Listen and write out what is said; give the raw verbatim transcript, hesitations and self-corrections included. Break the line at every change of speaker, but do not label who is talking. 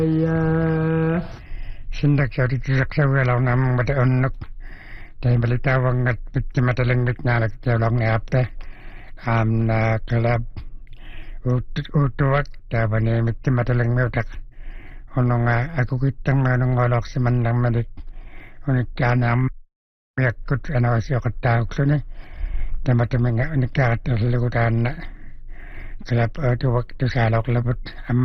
Iya, sindak jadi tisak sawalau nam bade onnok. Dai balita wangat pitti matalengit nalak jalong ni apte. Amna kelab ut utuak tabane mitti mataleng meutak. Ononga aku kitang manong ngolok si mandang medik. Unik kanam yakut anawasi okatauk suni. Tamata menga unik karat lukutan kelab utuak tu salok labut.